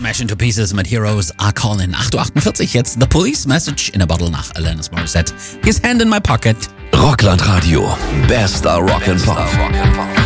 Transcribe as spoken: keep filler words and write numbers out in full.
Smash into Pieces mit Heroes Are Calling. acht Uhr achtundvierzig jetzt. The Police Message in a Bottle nach Alanis Morissette. His Hand in My Pocket. Rockland Radio. Bester Rock'n'Pop.